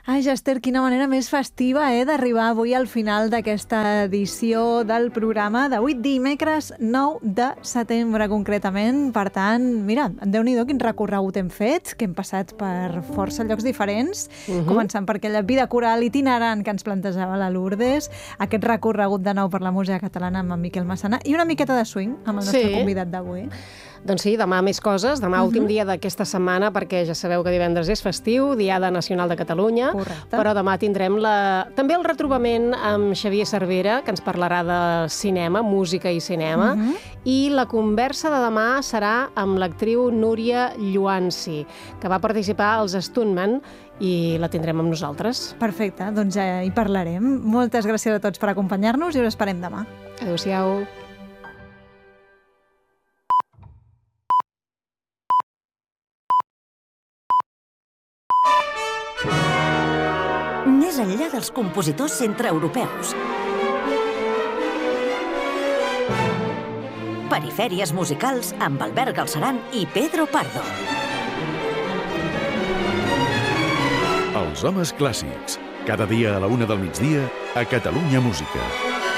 Ai, Esther, quina manera més festiva d'arribar avui al final d'aquesta edició del programa d'avui, dimecres 9 de setembre, concretament. Per tant, mira, Déu-n'hi-do quin recorregut hem fet, que hem passat per força llocs diferents, començant per aquella vida coral itinerant que ens plantejava la Lourdes, aquest recorregut de nou per la música catalana amb en Miquel Massana i una miqueta de swing amb el nostre convidat d'avui. Doncs sí, demà més coses. Demà últim dia d'aquesta setmana, perquè ja sabeu que divendres és festiu, Diada Nacional de Catalunya. Correcte. Però demà tindrem també el retrobament amb Xavier Cervera, que ens parlarà de cinema, música i cinema. I la conversa de demà serà amb l'actriu Núria Lluanci, que va participar als Stuntman i la tindrem amb nosaltres. Perfecte, doncs ja hi parlarem. Moltes gràcies a tots per acompanyar-nos i us esperem demà. Adéu-siau. Més enllà dels compositors centreeuropeus. Perifèries musicals amb Albert Galceran i Pedro Pardo. Els homes clàssics. Cada dia a la 1 del migdia a Catalunya Música.